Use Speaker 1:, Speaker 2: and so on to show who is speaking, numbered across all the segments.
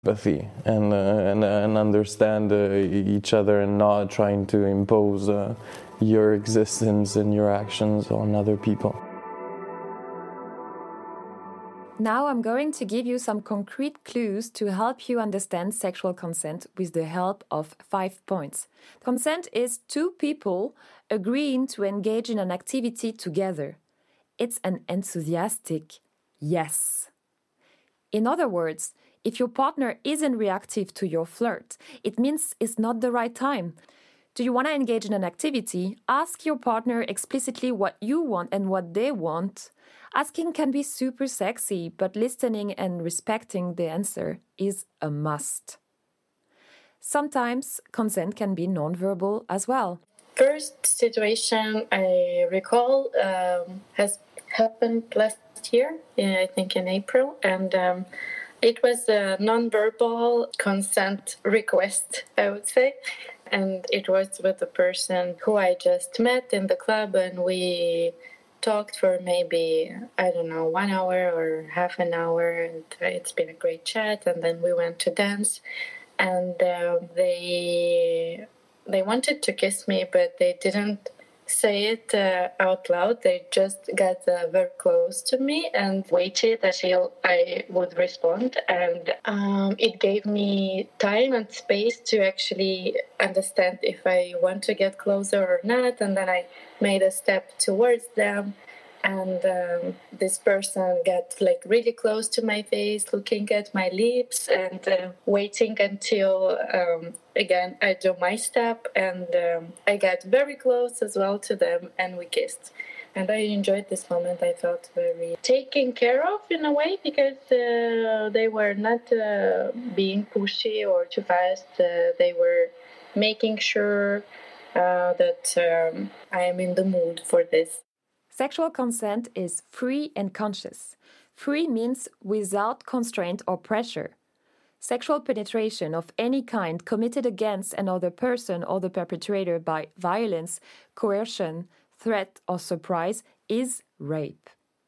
Speaker 1: empathy and understand each other and not trying to impose your existence and your actions on other people.
Speaker 2: Now I'm going to give you some concrete clues to help you understand sexual consent with the help of 5 points. Consent is two people agreeing to engage in an activity together. It's an enthusiastic yes. In other words, if your partner isn't reactive to your flirt, it means it's not the right time. Do you want to engage in an activity? Ask your partner explicitly what you want and what they want. Asking can be super sexy, but listening and respecting the answer is a must. Sometimes consent can be nonverbal as well.
Speaker 3: First situation I recall has happened last year, I think in April, and it was a nonverbal consent request, I would say. And it was with a person who I just met in the club, and we talked for maybe, 1 hour or half an hour, and it's been a great chat. And then we went to dance, and they wanted to kiss me, but they didn't say it out loud. They just got very close to me and waited until I would respond. And it gave me time and space to actually understand if I want to get closer or not. And then I made a step towards them. And this person got really close to my face, looking at my lips and waiting until, again, I do my step. And I got very close as well to them, and we kissed. And I enjoyed this moment. I felt very taken care of in a way, because they were not being pushy or too fast. They were making sure that I am in the mood for this.
Speaker 2: Sexual consent is free and conscious. Free means without constraint or pressure. Sexual penetration of any kind committed against another person or the perpetrator by violence, coercion, threat, or surprise is rape.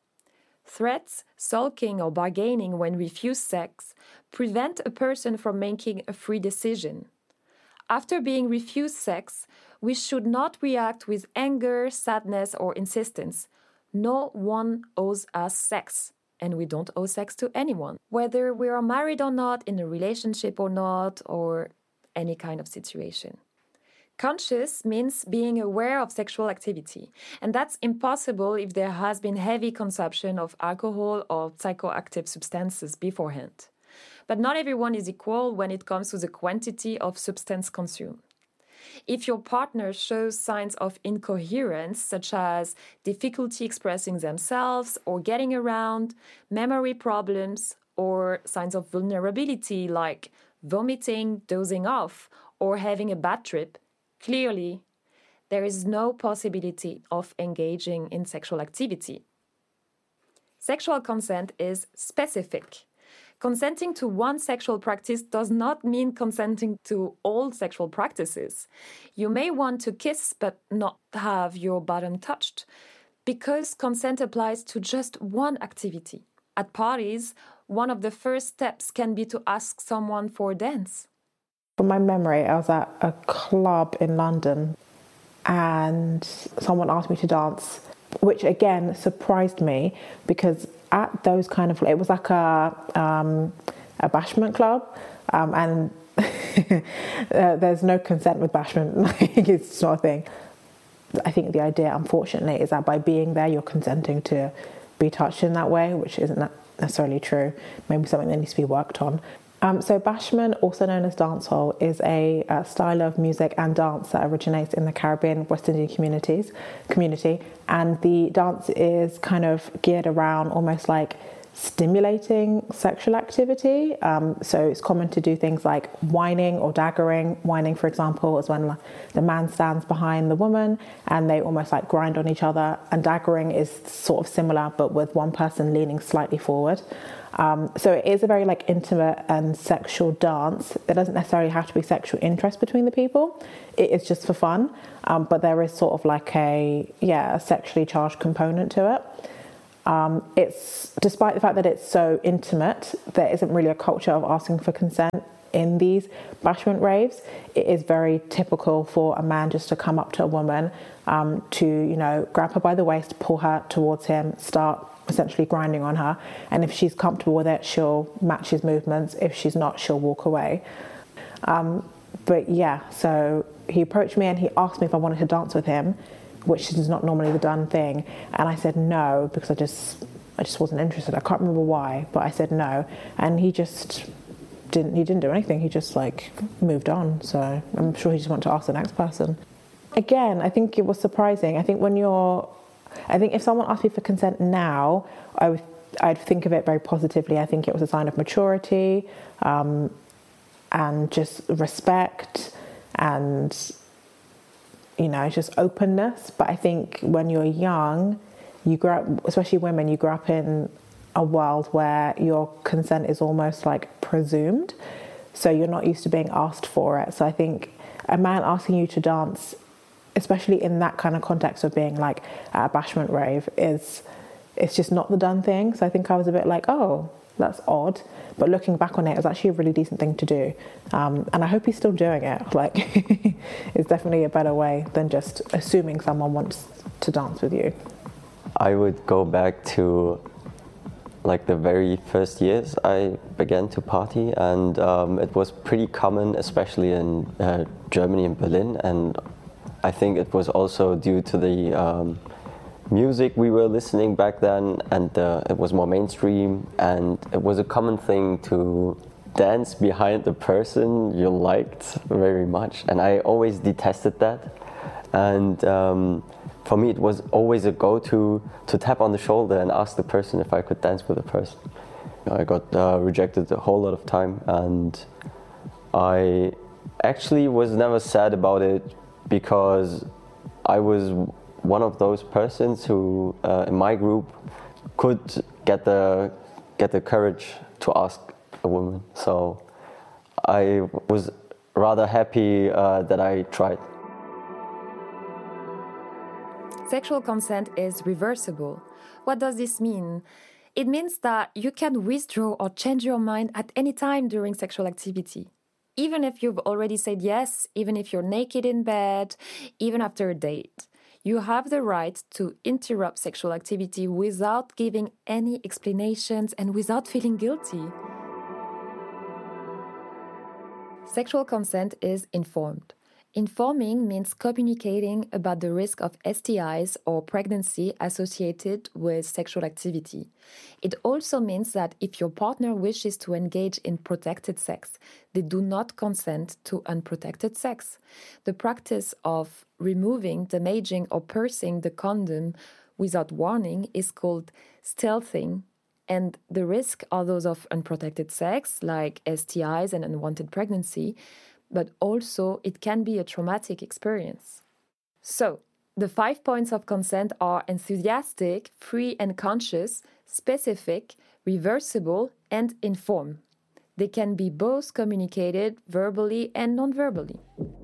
Speaker 2: Threats, sulking, or bargaining when refused sex prevent a person from making a free decision. After being refused sex, we should not react with anger, sadness, or insistence. No one owes us sex, and we don't owe sex to anyone, whether we are married or not, in a relationship or not, or any kind of situation. Conscious means being aware of sexual activity, and that's impossible if there has been heavy consumption of alcohol or psychoactive substances beforehand. But not everyone is equal when it comes to the quantity of substance consumed. If your partner shows signs of incoherence, such as difficulty expressing themselves or getting around, memory problems, or signs of vulnerability like vomiting, dozing off, or having a bad trip, clearly there is no possibility of engaging in sexual activity. Sexual consent is specific. Consenting to one sexual practice does not mean consenting to all sexual practices. You may want to kiss but not have your bottom touched, because consent applies to just one activity. At parties, one of the first steps can be to ask someone for a dance.
Speaker 4: From my memory, I was at a club in London and someone asked me to dance, which again surprised me, because at those kind of, it was like a bashment club, and there's no consent with bashment. It's not a thing. I think the idea, unfortunately, is that by being there, you're consenting to be touched in that way, which isn't necessarily true. Maybe something that needs to be worked on. So bashment, also known as dancehall, is a style of music and dance that originates in the Caribbean, West Indian community, and the dance is kind of geared around almost like stimulating sexual activity. So it's common to do things like whining or daggering. Whining, for example, is when the man stands behind the woman and they almost like grind on each other, and daggering is sort of similar but with one person leaning slightly forward. So it is a very intimate and sexual dance. There doesn't necessarily have to be sexual interest between the people. It is just for fun, but there is sort of a sexually charged component to it. It's despite the fact that it's so intimate, there isn't really a culture of asking for consent in these bashment raves. It is very typical for a man just to come up to a woman, to grab her by the waist, pull her towards him, start essentially grinding on her, and if she's comfortable with it, she'll match his movements. If she's not, she'll walk away. But yeah, so he approached me and he asked me if I wanted to dance with him, which is not normally the done thing, and I said no because I just wasn't interested. I can't remember why, but I said no, and he didn't do anything. He just moved on. So I'm sure he just wanted to ask the next person. Again, I think it was surprising. I think if someone asked me for consent now, I'd think of it very positively. I think it was a sign of maturity, and just respect, and just openness. But I think when you're young, you grow up, especially women, you grow up in a world where your consent is almost presumed, so you're not used to being asked for it. So I think a man asking you to dance, especially in that kind of context of being at a bashment rave, it's just not the done thing. So I think I was a bit oh, that's odd, but looking back on it, it was actually a really decent thing to do, and I hope he's still doing it. It's definitely a better way than just assuming someone wants to dance with you.
Speaker 5: I would go back to the very first years I began to party, and it was pretty common, especially in Germany and Berlin, and I think it was also due to the music we were listening back then, and it was more mainstream, and it was a common thing to dance behind the person you liked very much, and I always detested that. And for me, it was always a go-to to tap on the shoulder and ask the person if I could dance with the person. I got rejected a whole lot of time, and I actually was never sad about it because I was one of those persons who, in my group, could get the courage to ask a woman. So I was rather happy that I tried.
Speaker 2: Sexual consent is reversible. What does this mean? It means that you can withdraw or change your mind at any time during sexual activity. Even if you've already said yes, even if you're naked in bed, even after a date. You have the right to interrupt sexual activity without giving any explanations and without feeling guilty. Sexual consent is informed. Informing means communicating about the risk of STIs or pregnancy associated with sexual activity. It also means that if your partner wishes to engage in protected sex, they do not consent to unprotected sex. The practice of removing, damaging, or piercing the condom without warning is called stealthing, and the risks are those of unprotected sex, like STIs and unwanted pregnancy, but also it can be a traumatic experience. So, the 5 points of consent are enthusiastic, free and conscious, specific, reversible, and informed. They can be both communicated verbally and non-verbally.